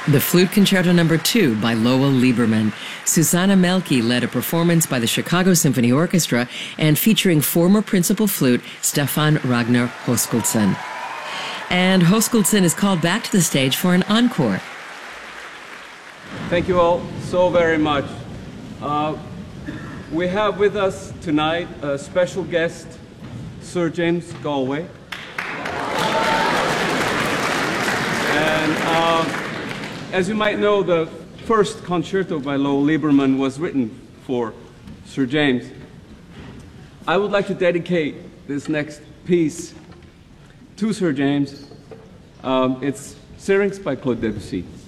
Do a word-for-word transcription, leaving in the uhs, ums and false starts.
The Flute Concerto Number two by Lowell Lieberman. Susanna Melke led a performance by the Chicago Symphony Orchestra and featuring former principal flute Stefan Ragnar Hoskuldsen. And Hoskuldsen is called back to the stage for an encore. Thank you all so very much. Uh, we have with us tonight a special guest, Sir James Galway. And uh, as you might know, the first concerto by Lowell Lieberman was written for Sir James. I would like to dedicate this next piece to Sir James. Um, it's Syrinx by Claude Debussy.